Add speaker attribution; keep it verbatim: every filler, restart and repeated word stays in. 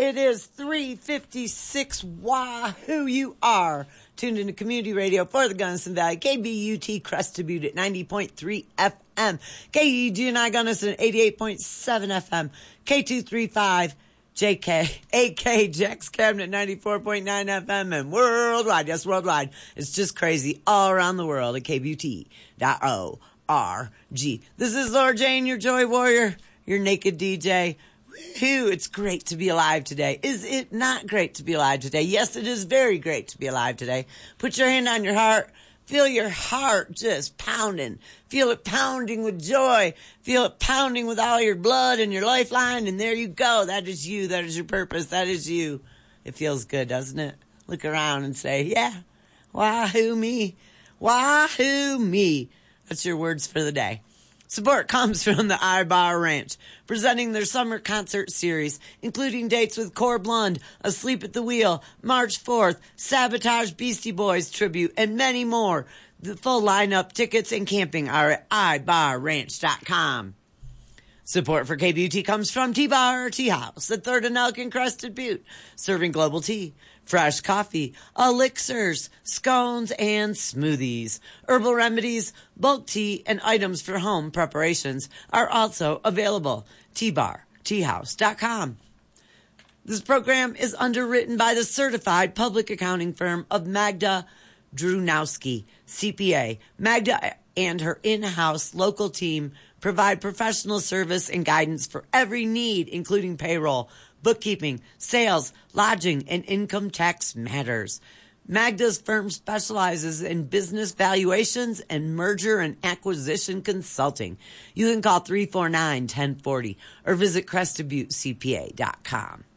Speaker 1: It is three fifty-six. Wahoo, you are tuned into Community Radio for the Gunnison Valley. K B U T Crested Butte at ninety point three F M. K E G and I Gunnison at eighty-eight point seven F M. K two thirty-five J K, A K Jack's Cabinet ninety-four point nine F M, and worldwide, yes, worldwide. It's just crazy all around the world at K B U T dot org. This is Laura Jane, your Joy Warrior, your naked D J. Whew, it's great to be alive today. Is it not great to be alive today? Yes, it is very great to be alive today. Put your hand on your heart. Feel your heart just pounding. Feel it pounding with joy. Feel it pounding with all your blood and your lifeline. And there you go. That is you. That is your purpose. That is you. It feels good, doesn't it? Look around and say, yeah, wahoo me. Wahoo me. That's your words for the day. Support comes from the I-Bar Ranch, presenting their summer concert series, including dates with Core Blund, Asleep at the Wheel, March fourth, Sabotage Beastie Boys tribute, and many more. The full lineup, tickets, and camping are at i bar ranch dot com. Support for K B U T comes from T-Bar Tea House at third and Elk in Crested Butte, serving global tea, fresh coffee, elixirs, scones, and smoothies. Herbal remedies, bulk tea, and items for home preparations are also available. T bar tea house dot com. This program is underwritten by the certified public accounting firm of Magda Drunowski, C P A. Magda and her in-house local team provide professional service and guidance for every need, including payroll, bookkeeping, sales, lodging, and income tax matters. Magda's firm specializes in business valuations and merger and acquisition consulting. You can call three four nine, one zero four zero or visit crested butte c p a dot com.